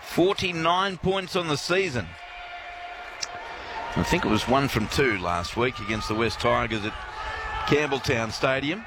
49 points on the season. I think it was 1 from 2 last week against the West Tigers at Campbelltown Stadium.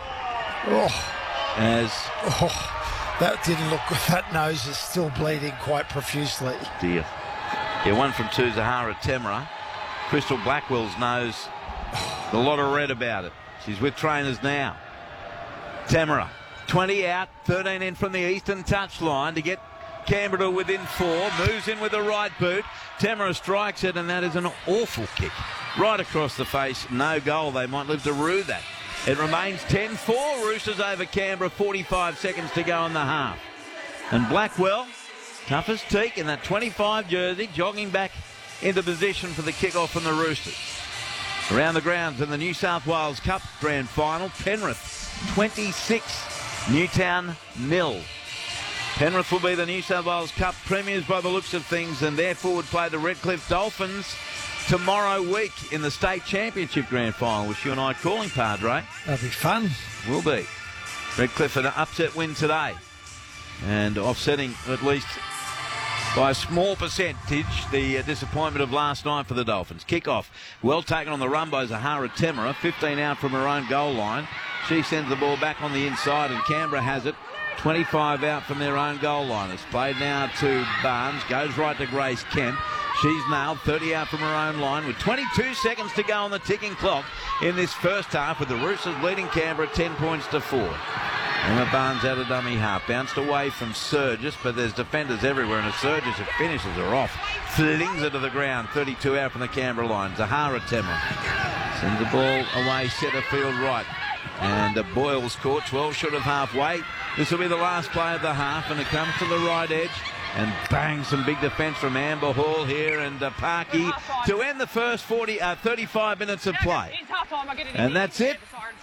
That didn't look good. That nose is still bleeding quite profusely. Dear. Yeah, 1 from 2, Zahara Temera. Crystal Blackwell's nose, a lot of red about it. She's with trainers now. Temera, 20 out, 13 in from the eastern touchline to get Canberra to within 4. Moves in with the right boot. Temera strikes it, and that is an awful kick. Right across the face, no goal. They might live to rue that. It remains 10-4, Roosters over Canberra, 45 seconds to go in the half. And Blackwell, tough as teak in that 25 jersey, jogging back into position for the kick-off from the Roosters. Around the grounds in the New South Wales Cup Grand Final, Penrith 26, Newtown 0. Penrith will be the New South Wales Cup premiers by the looks of things, and therefore would play the Redcliffe Dolphins tomorrow week in the State Championship Grand Final, which you and I are calling, Padre. That'll be fun. Will be. Redcliffe an upset win today, and offsetting at least by a small percentage the disappointment of last night for the Dolphins. Kick-off, well taken on the run by Zahara Temera, 15 out from her own goal line. She sends the ball back on the inside, and Canberra has it. 25 out from their own goal line. It's played now to Barnes, goes right to Grace Kemp. She's nailed, 30 out from her own line with 22 seconds to go on the ticking clock in this first half, with the Roosters leading Canberra 10 points to 4. Emma Barnes out of dummy half, bounced away from Surgis, but there's defenders everywhere, and as Surgis finishes her off, flings her to the ground, 32 out from the Canberra line. Zahara Temera sends the ball away, centre field right, and Boyle's caught 12 short of halfway. This will be the last play of the half, and it comes to the right edge, and bang, some big defence from Amber Hall here, and Parky to end the first 35 minutes of play. And that's it.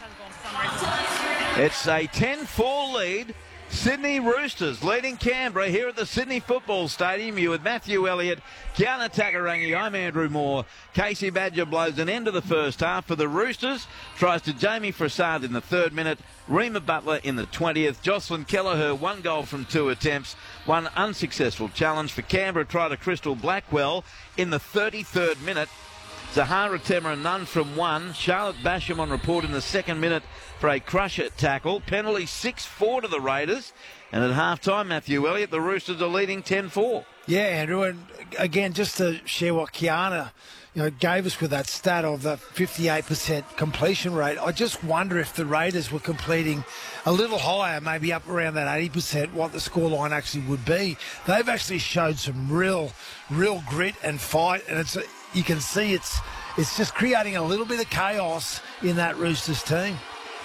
It's a 10-4 lead. Sydney Roosters leading Canberra here at the Sydney Football Stadium. You with Matthew Elliott, Kiana Takarangi, I'm Andrew Moore. Casey Badger blows an end to the first half for the Roosters. Tries to Jamie Frassard in the 3rd minute. Rima Butler in the 20th. Jocelyn Kelleher, 1 goal from 2 attempts. 1 unsuccessful challenge for Canberra. Try to Crystal Blackwell in the 33rd minute. Zahara Temera, none from 1. Charlotte Basham on report in the 2nd minute for a crusher tackle. Penalty 6-4 to the Raiders. And at half-time, Matthew Elliott, the Roosters are leading 10-4. Yeah, Andrew, and again, just to share what Kiana gave us with that stat of the 58% completion rate, I just wonder if the Raiders were completing a little higher, maybe up around that 80%, what the scoreline actually would be. They've actually showed some real grit and fight, and you can see it's just creating a little bit of chaos in that Roosters team.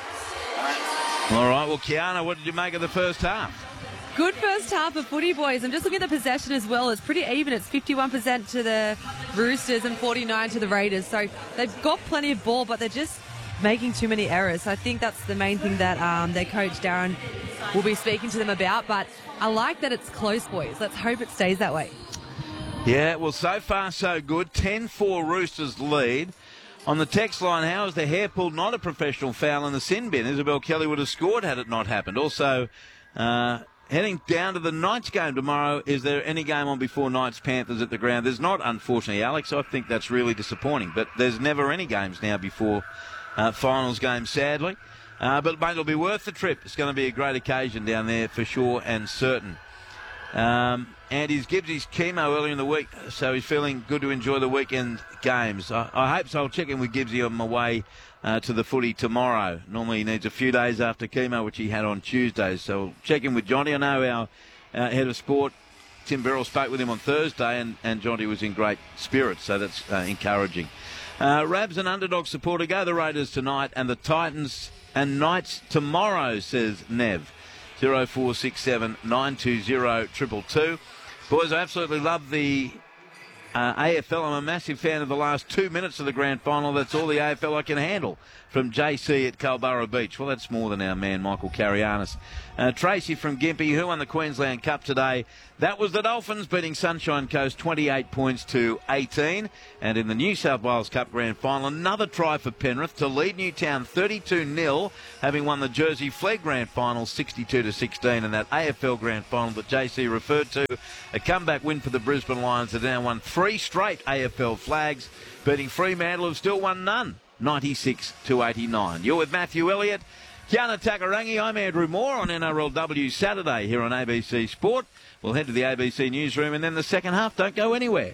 All right, well, Kiana, what did you make of the first half? Good first half of footy, boys. I'm just looking at the possession as well. It's pretty even. It's 51% to the Roosters and 49% to the Raiders. So they've got plenty of ball, but they're just making too many errors. So I think that's the main thing that their coach, Darren, will be speaking to them about. But I like that it's close, boys. Let's hope it stays that way. Yeah, well, so far so good. 10-4 Roosters lead. On the text line, how is the hair pulled not a professional foul in the sin bin? Isabel Kelly would have scored had it not happened. Also, heading down to the Knights game tomorrow, is there any game on before Knights Panthers at the ground? There's not, unfortunately, Alex. I think that's really disappointing. But there's never any games now before finals games, sadly. But, mate, it'll be worth the trip. It's going to be a great occasion down there for sure and certain. And he's Gibbsy's chemo earlier in the week, so he's feeling good to enjoy the weekend games. I hope so. I'll check in with Gibbsy on my way to the footy tomorrow. Normally he needs a few days after chemo, which he had on Tuesday. So I'll check in with Johnny. I know our head of sport, Tim Birrell, spoke with him on Thursday, and Johnny was in great spirits, so that's encouraging. Rabs and underdog supporter, go the Raiders tonight, and the Titans and Knights tomorrow, says Nev. 0467 920 222. Boys, I absolutely love the AFL. I'm a massive fan of the last 2 minutes of the grand final. That's all the AFL I can handle. From JC at Culburra Beach. Well, that's more than our man Michael Carianis. Tracy from Gympie, who won the Queensland Cup today. That was the Dolphins beating Sunshine Coast 28 points to 18. And in the New South Wales Cup Grand Final, another try for Penrith to lead Newtown 32-0, having won the Jersey Flegg Grand Final 62-16. And that AFL Grand Final that JC referred to, a comeback win for the Brisbane Lions that now won 3 straight AFL flags, beating Fremantle, who've still won none, 96-89. You're with Matthew Elliott, Kiana Takarangi. I'm Andrew Moore on NRLW Saturday here on ABC Sport. We'll head to the ABC newsroom and then the second half. Don't go anywhere.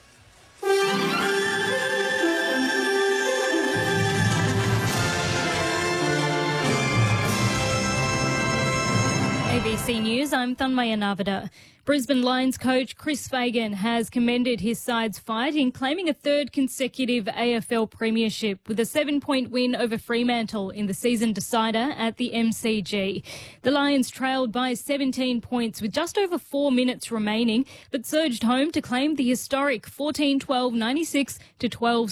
ABC News, I'm Thanmaya Navada. Brisbane Lions coach Chris Fagan has commended his side's fight in claiming a third consecutive AFL premiership with a 7-point win over Fremantle in the season decider at the MCG. The Lions trailed by 17 points with just over 4 minutes remaining, but surged home to claim the historic 14-12-96 to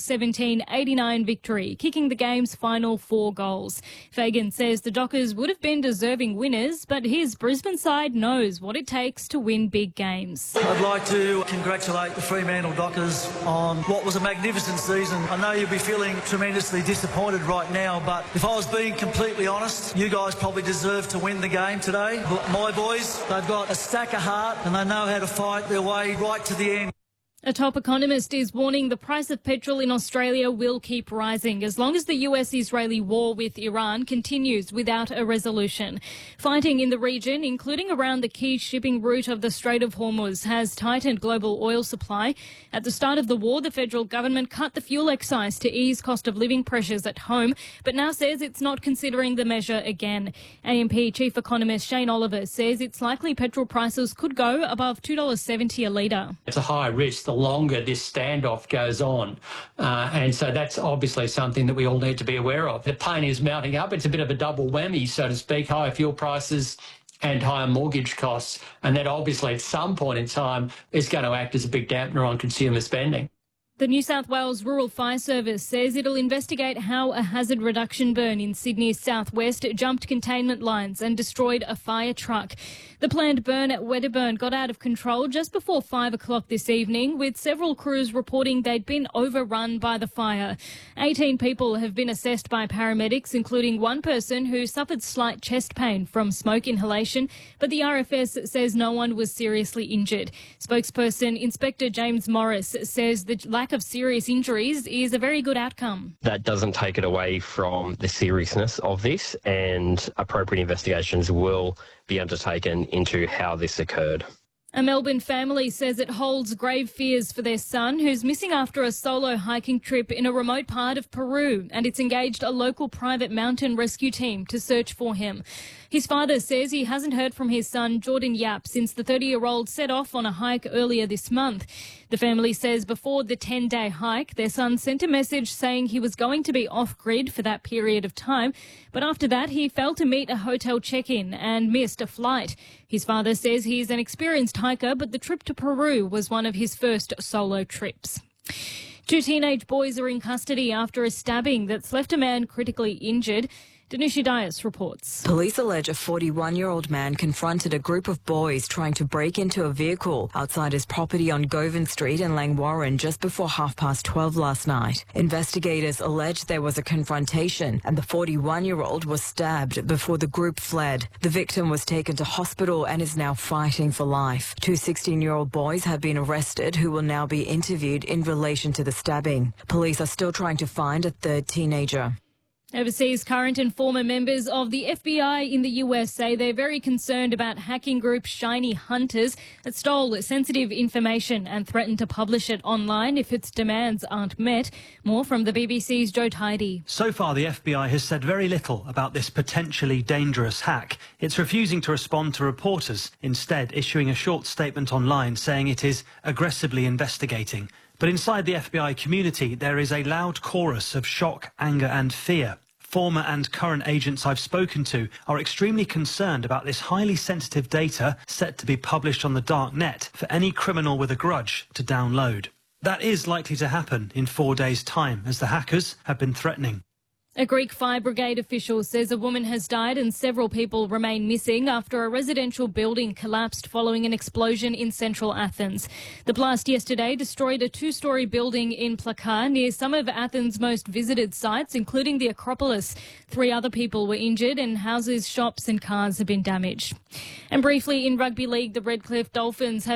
12-17-89 victory, kicking the game's final 4 goals. Fagan says the Dockers would have been deserving winners, but his Brisbane side knows what it takes to win big games. I'd like to congratulate the Fremantle Dockers on what was a magnificent season. I know you'll be feeling tremendously disappointed right now, but if I was being completely honest, you guys probably deserve to win the game today. But my boys, they've got a stack of heart and they know how to fight their way right to the end. A top economist is warning the price of petrol in Australia will keep rising as long as the US-Israeli war with Iran continues without a resolution. Fighting in the region, including around the key shipping route of the Strait of Hormuz, has tightened global oil supply. At the start of the war, the federal government cut the fuel excise to ease cost of living pressures at home, but now says it's not considering the measure again. AMP chief economist Shane Oliver says it's likely petrol prices could go above $2.70 a litre. It's a high risk the longer this standoff goes on. And so that's obviously something that we all need to be aware of. The pain is mounting up. It's a bit of a double whammy, so to speak, higher fuel prices and higher mortgage costs. And that obviously at some point in time is going to act as a big dampener on consumer spending. The New South Wales Rural Fire Service says it'll investigate how a hazard reduction burn in Sydney's southwest jumped containment lines and destroyed a fire truck. The planned burn at Wedderburn got out of control just before 5 o'clock this evening, with several crews reporting they'd been overrun by the fire. 18 people have been assessed by paramedics, including one person who suffered slight chest pain from smoke inhalation, but the RFS says no one was seriously injured. Spokesperson Inspector James Morris says the lack of serious injuries is a very good outcome. That doesn't take it away from the seriousness of this, and appropriate investigations will be undertaken into how this occurred. A Melbourne family says it holds grave fears for their son, who's missing after a solo hiking trip in a remote part of Peru, and it's engaged a local private mountain rescue team to search for him. His father says he hasn't heard from his son, Jordan Yap, since the 30-year-old set off on a hike earlier this month. The family says before the 10-day hike, their son sent a message saying he was going to be off-grid for that period of time, but after that he failed to meet a hotel check-in and missed a flight. His father says he's an experienced hiker, but the trip to Peru was one of his first solo trips. 2 teenage boys are in custody after a stabbing that's left a man critically injured. Danushi Dias reports. Police allege a 41-year-old man confronted a group of boys trying to break into a vehicle outside his property on Govan Street in Langwarrin just before 12:30 last night. Investigators allege there was a confrontation and the 41-year-old was stabbed before the group fled. The victim was taken to hospital and is now fighting for life. 2 16-year-old boys have been arrested who will now be interviewed in relation to the stabbing. Police are still trying to find a third teenager. Overseas, current and former members of the FBI in the US say they're very concerned about hacking group Shiny Hunters that stole sensitive information and threatened to publish it online if its demands aren't met. More from the BBC's Joe Tidy. So far, the FBI has said very little about this potentially dangerous hack. It's refusing to respond to reporters, instead issuing a short statement online saying it is aggressively investigating. But inside the FBI community, there is a loud chorus of shock, anger and fear. Former and current agents I've spoken to are extremely concerned about this highly sensitive data set to be published on the dark net for any criminal with a grudge to download. That is likely to happen in 4 days' time, as the hackers have been threatening. A Greek fire brigade official says a woman has died and several people remain missing after a residential building collapsed following an explosion in central Athens. The blast yesterday destroyed a two-storey building in Plaka near some of Athens' most visited sites, including the Acropolis. 3 other people were injured and houses, shops and cars have been damaged. And briefly, in rugby league, the Redcliffe Dolphins have